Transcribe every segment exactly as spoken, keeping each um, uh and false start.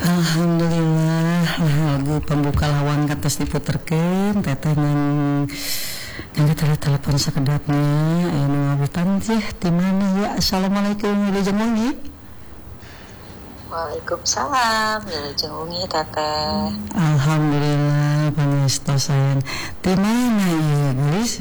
Alhamdulillah lagu pembuka lawan katos diputerkeun teteh nang jadi telepon sakedapnya anu ngawitan sih di mana ya. Assalamualaikum Wilujeng Wengi. Waalaikumsalam Wilujeng Wengi teteh. Alhamdulillah pangestos sayang. Di mana ya guys?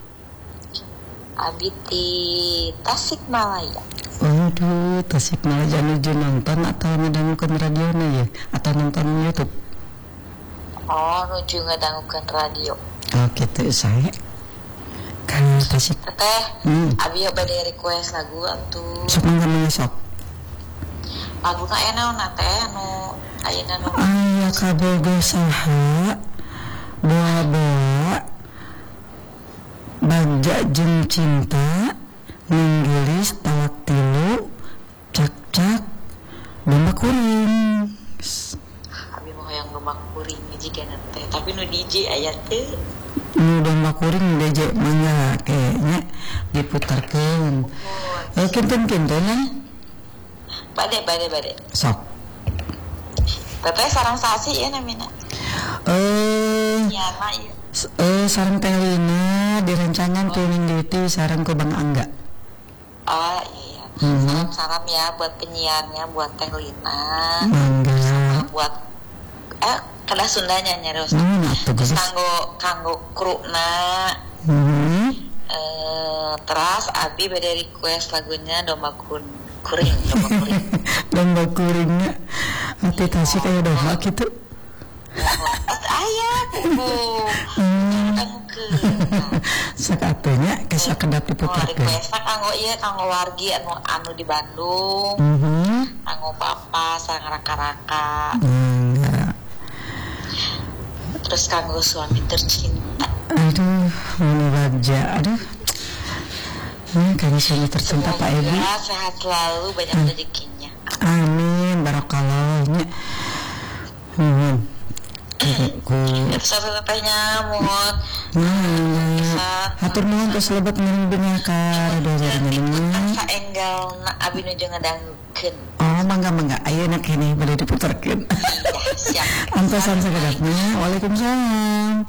Abi di Tasikmalaya. Waduh, Tasikmalaya nuju nonton atau ngedangukeun radiona ya? Atau nonton YouTube? Oh, nuju ngedangukeun radio. Oh gitu saya. Kan Tasik. Teteh, Hmm. Abi bade request lagu atuh. Sok mangga mangga sok. Laguna enaon teh anu ayeuna nu Aya kabogo saha boa-boa bagja jeung cinta ninggilis talak tilu cak-cak domba kuring. Abi mah hoyong domba kuring jiga teh, tapi nu D J aya teu. Nu domba kuring D J mangga kayaknya diputarkeun. Eh kinten-kinten Bade bade bade. sok. Teteh sareng sasi ya namina. Eh Ya mah ieu. eh sareng Teh Lina direncangan oh. Tuning Duty sareng ku Bang Angga. Oh iya. Mm-hmm. Salam-salam ya buat penyiarnya, buat Teh Lina. Mangga. Sama buat eh kada Sundanya nyaros. Hmm, Terus kanggo kanggo kruna. Hmm. Eh terus Abi bade request lagunya Domba Kun Kuring, Domba Kuring. Domba kuringnya. Ati Tasik aya domba kitu. Aya kuku. Sakatenya ke sakedap diputarkeun. Request kanggo ieu kanggo wargi anu anu di Bandung. Mhm. Kanggo papa sareng raka-raka. Enggak. Terus kanggo suami tercinta. Aduh, mana baja. Aduh. Hmm, kayaknya suami tercinta Pak Ebi. Semoga sehat selalu, banyak hmm. rezekinya. Amin, barakallahnya. Hmm. Ku satu tetehnya mohon. Nah, hatur nuhun tos lebat ngiring binakar dozernya. Sa enggal na abi nuju ngedangkeun. Oh, mangga mangga. Ayeuna keneh bade diputerkeun. Iya, siap. Antosan sakedapnya. Waalaikumsalam.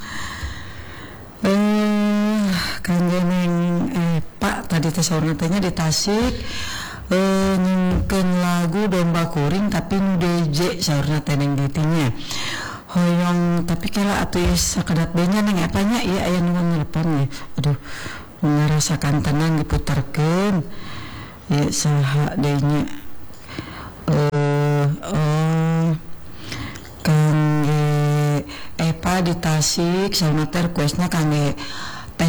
Eh, kangge neng eh Pak tadi teh saurna teh nya di Tasik. Eh nyingkeun lagu Domba Kuring tapi nu D J saurna teh neng ditinya. Hoyong tapi kala atuh sakedap benya neng apanya ieu aya nu nelpon ya. Aduh, ngarasakan tenang diputarkeun. Ya saha deui nya. Eh oh kangge Epa di Tasik sama requestnya kangge